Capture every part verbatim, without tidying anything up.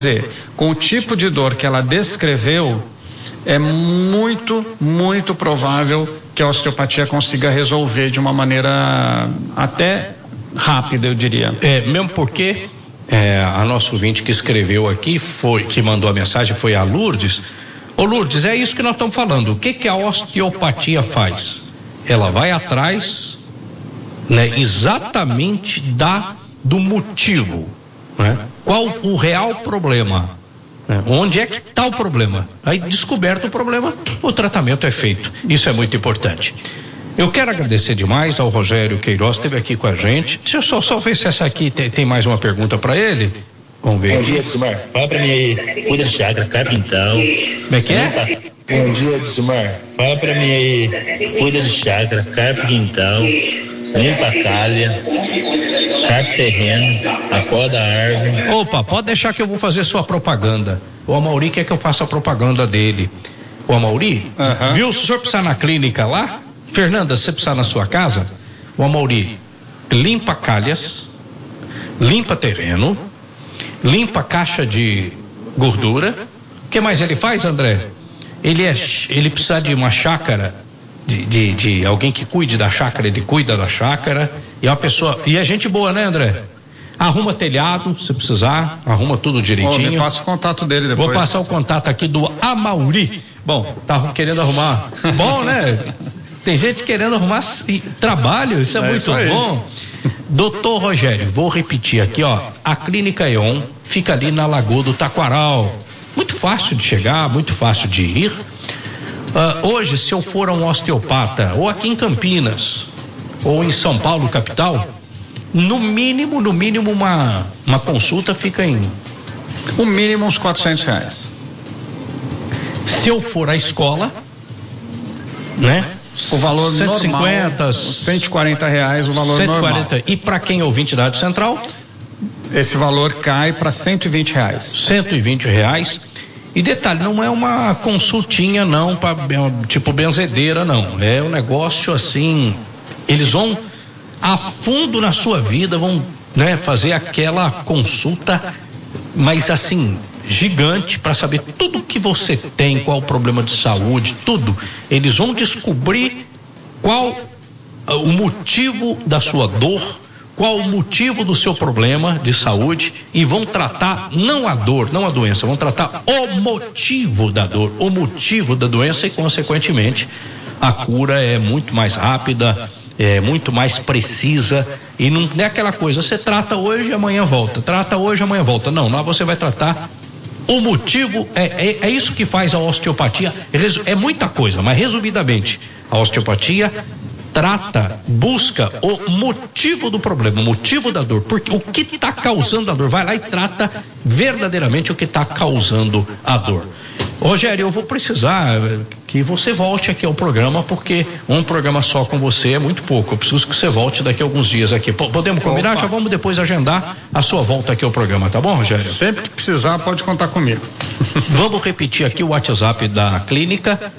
dizer, com o tipo de dor que ela descreveu, é muito, muito provável que a osteopatia consiga resolver de uma maneira até rápida, eu diria. É, mesmo porque é, a nossa ouvinte que escreveu aqui, foi, que mandou a mensagem, foi a Lourdes. Ô Lourdes, é isso que nós estamos falando. O que que a osteopatia faz? Ela vai atrás, né, exatamente da, do motivo, né? Qual o real problema? Né? Onde é que está o problema? Aí, descoberto o problema, o tratamento é feito. Isso é muito importante. Eu quero agradecer demais ao Rogério Queiroz, esteve aqui com a gente. Deixa eu só, só ver se essa aqui tem, tem mais uma pergunta para ele. Vamos ver. Bom dia, Desmar. Fala pra mim aí. Cuida de chakra, carpintão. Como é que é? Bom dia, Desmar. Fala pra mim aí. Cuida de chakra, carpintão. Limpa a calha, carpe terreno, acorda a árvore. Opa, pode deixar que eu vou fazer sua propaganda. O Amauri quer que eu faça a propaganda dele. O Amauri, uhum. Viu? Se o senhor precisar na clínica lá, Fernanda, se você precisar na sua casa, o Amauri limpa calhas, limpa terreno, limpa caixa de gordura. O que mais ele faz, André? Ele, é, ele precisa de uma chácara. De, de, de alguém que cuide da chácara, ele cuida da chácara, e é uma pessoa, e é gente boa, né, André? Arruma telhado, se precisar, arruma tudo direitinho. Oh, me passa o contato dele depois. Vou passar o contato aqui do Amauri. Bom, tá querendo arrumar. Bom, né? Tem gente querendo arrumar trabalho, isso é, é muito isso bom. Doutor Rogério, vou repetir aqui, ó, a Clínica E.O N fica ali na Lagoa do Taquaral. Muito fácil de chegar, muito fácil de ir. Uh, hoje, se eu for a um osteopata, ou aqui em Campinas, ou em São Paulo, capital, no mínimo, no mínimo, uma, uma consulta fica em... O mínimo uns quatrocentos reais. Se eu for à escola, né? O valor cento e cinquenta, normal, cento e quarenta reais o valor cento e quarenta, normal. E para quem é ouvinte da Rádio Central? Esse valor cai para cento e vinte reais. cento e vinte reais. E detalhe, não é uma consultinha não, pra, tipo benzedeira não, é um negócio assim, eles vão a fundo na sua vida, vão, né, fazer aquela consulta, mas assim, gigante, para saber tudo que você tem, qual o problema de saúde, tudo, eles vão descobrir qual o motivo da sua dor, qual o motivo do seu problema de saúde, e vão tratar não a dor, não a doença, vão tratar o motivo da dor, o motivo da doença, e consequentemente a cura é muito mais rápida, é muito mais precisa, e não é aquela coisa, você trata hoje e amanhã volta, trata hoje e amanhã volta, não, lá você vai tratar o motivo, é, é, é isso que faz a osteopatia, é muita coisa, mas resumidamente, a osteopatia trata, busca o motivo do problema, o motivo da dor, porque o que está causando a dor, vai lá e trata verdadeiramente o que está causando a dor. Rogério, eu vou precisar que você volte aqui ao programa, porque um programa só com você é muito pouco, eu preciso que você volte daqui a alguns dias aqui, podemos combinar? Opa. Já vamos depois agendar a sua volta aqui ao programa, tá bom, Rogério? Sempre que precisar pode contar comigo. Vamos repetir aqui o WhatsApp da clínica,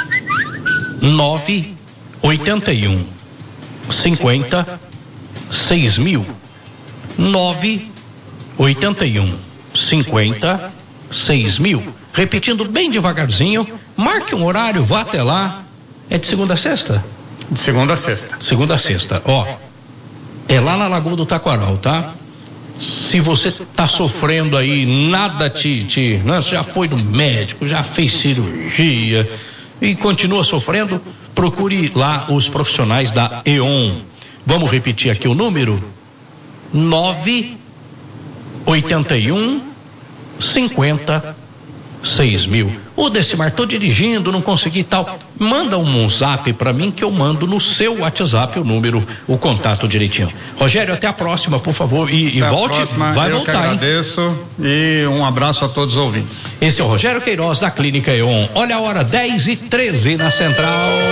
nove oitenta e um, cinquenta, seis mil, nove oitenta e um, cinquenta, seis mil. Repetindo bem devagarzinho, marque um horário, vá até lá. É de segunda a sexta? De segunda a sexta. Segunda a sexta, ó. É lá na Lagoa do Taquaral, tá? Se você tá sofrendo aí, nada te, te, né? Você já foi no médico, já fez cirurgia e continua sofrendo, procure lá os profissionais da E O N. Vamos repetir aqui o número? nove oitenta e um, cinquenta, seis mil. Ô Decimar, tô dirigindo, não consegui tal. Manda um zap para mim que eu mando no seu WhatsApp o número, o contato direitinho. Rogério, até a próxima, por favor. E, e volte, próxima, vai eu voltar, que agradeço, hein? E um abraço a todos os ouvintes. Esse é o Rogério Queiroz da Clínica E O N. Olha a hora, dez e treze na Central.